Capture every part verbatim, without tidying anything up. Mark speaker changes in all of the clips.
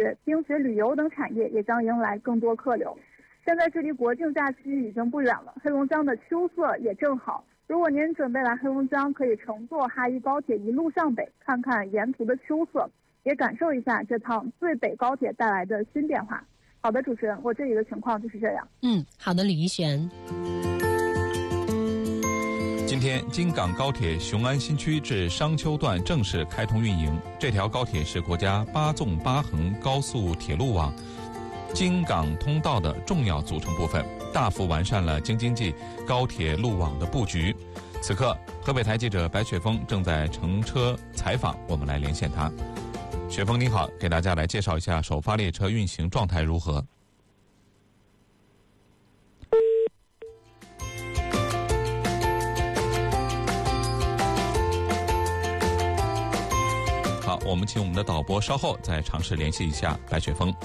Speaker 1: 学、冰雪旅游等产业也将迎来更多客流。现在距离国庆假期已经不远了，黑龙江的秋色也正好。如果您准备来黑龙江，可以乘坐哈一高铁一路向北，看看沿途的秋色，也感受一下这趟最北高铁带来的新变化。好的，主持人，我这里的情况就是这样。
Speaker 2: 嗯，好的，李怡璇。
Speaker 3: 今天，京港高铁雄安新区至商丘段正式开通运营。这条高铁是国家八纵八横高速铁路网京港通道的重要组成部分，大幅完善了京津冀高铁路网的布局。此刻，河北台记者白雪峰正在乘车采访，我们来连线他。雪峰你好，给大家来介绍一下首发列车运行状态如何？好，我们请我们的导播稍后再尝试联系一下白雪峰。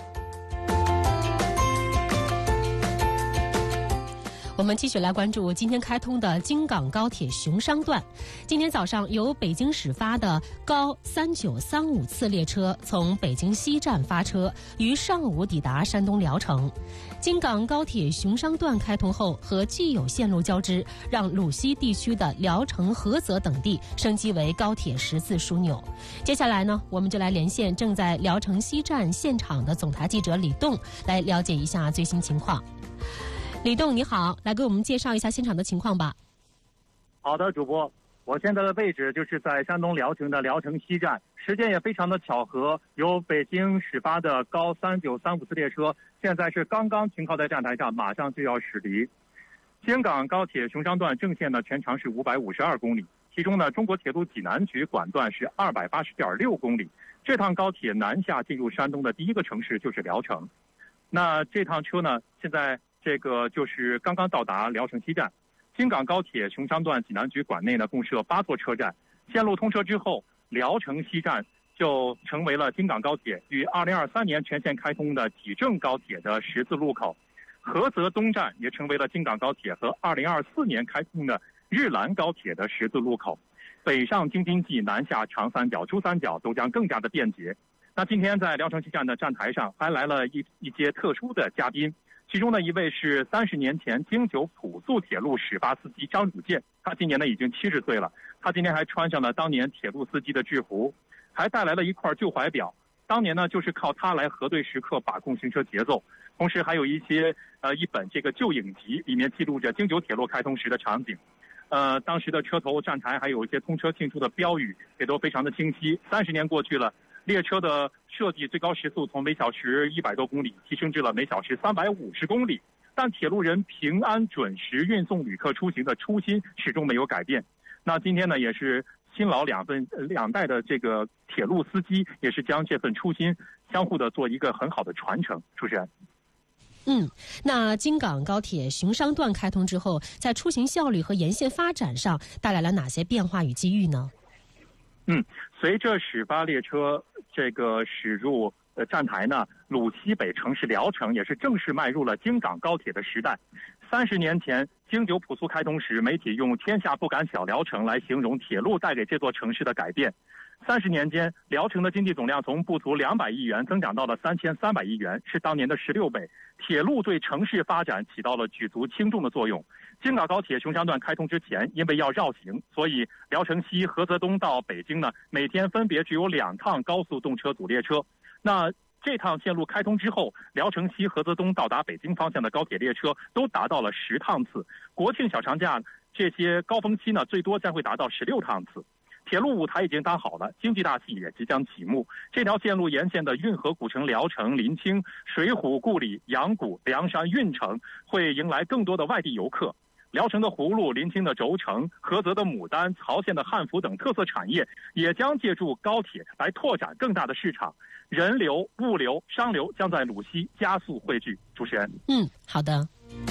Speaker 2: 我们继续来关注今天开通的京港高铁雄商段。今天早上由北京始发的高三九三五次列车从北京西站发车，于上午抵达山东聊城。京港高铁雄商段开通后，和既有线路交织，让鲁西地区的聊城、菏泽等地升级为高铁十字枢纽。接下来呢，我们就来连线正在聊城西站现场的总台记者李栋，来了解一下最新情况。李栋你好，来给我们介绍一下现场的情况吧。
Speaker 4: 好的，主播，我现在的位置就是在山东聊城的聊城西站，时间也非常的巧合，由北京始发的高三九三五次列车现在是刚刚停靠在站台上，马上就要驶离。京港高铁雄商段正线呢全长是五百五十二公里，其中呢中国铁路济南局管段是二百八十点六公里。这趟高铁南下进入山东的第一个城市就是聊城。那这趟车呢现在这个就是刚刚到达聊城西站。京港高铁雄商段济南局管内呢共设八座车站，线路通车之后，聊城西站就成为了京港高铁于二零二三年全线开通的济郑高铁的十字路口。菏泽东站也成为了京港高铁和二零二四年开通的日兰高铁的十字路口。北上京津冀，南下长三角、珠三角都将更加的便捷。那今天在聊城西站的站台上还来了一一些特殊的嘉宾，其中呢一位是三十年前京九普速铁路始发司机张汝健，他今年呢已经七十岁了。他今天还穿上了当年铁路司机的制服，还带来了一块旧怀表。当年呢就是靠它来核对时刻，把控行车节奏。同时还有一些呃一本这个旧影集，里面记录着京九铁路开通时的场景。呃，当时的车头站台还有一些通车庆祝的标语，也都非常的清晰。三十年过去了，列车的设计最高时速从每小时一百多公里提升至了每小时三百五十公里，但铁路人平安准时运送旅客出行的初心始终没有改变。那今天呢，也是新老两份两代的这个铁路司机，也是将这份初心相互的做一个很好的传承。主持人。
Speaker 2: 嗯，那京港高铁雄商段开通之后，在出行效率和沿线发展上带来了哪些变化与机遇呢？
Speaker 4: 嗯，随着始发列车这个驶入呃站台呢，鲁西北城市聊城也是正式迈入了京港高铁的时代。三十年前，京九普速开通时，媒体用“天下不敢小聊城”来形容铁路带给这座城市的改变。三十年间，聊城的经济总量从不足两百亿元增长到了三千三百亿元，是当年的十六倍。铁路对城市发展起到了举足轻重的作用。京港高铁雄商段开通之前，因为要绕行，所以聊城西、菏泽东到北京呢，每天分别只有两趟高速动车组列车。那这趟线路开通之后，聊城西、菏泽东到达北京方向的高铁列车都达到了十趟次。国庆小长假这些高峰期呢，最多将会达到十六趟次。铁路舞台已经搭好了，经济大戏也即将启幕。这条线路沿线的运河古城聊城、临清、水浒故里、阳谷、梁山、运城会迎来更多的外地游客。聊城的葫芦、临清的轴承、菏泽的牡丹、曹县的汉服等特色产业也将借助高铁来拓展更大的市场。人流、物流、商流将在鲁西加速汇聚。主持人，
Speaker 2: 嗯，好的。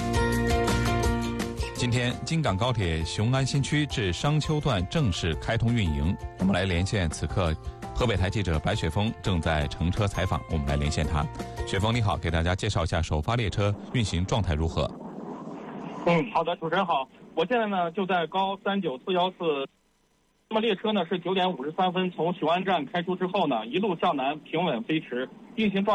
Speaker 3: 今天，京港高铁雄安新区至商丘段正式开通运营。我们来连线此刻河北台记者白雪峰正在乘车采访，我们来连线他。雪峰你好，给大家介绍一下首发列车运行状态如何？
Speaker 5: 嗯，好的，主持人好，我现在呢就在高三九四幺四。那么列车呢是九点五十三分从雄安站开出之后呢，一路向南平稳飞驰，运行状